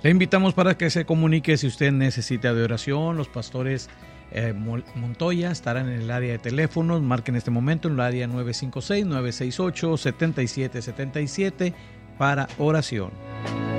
Le invitamos para que se comunique si usted necesita de oración. Los pastores Montoya estarán en el área de teléfonos. Marque en este momento en el área 956-968-7777 para oración.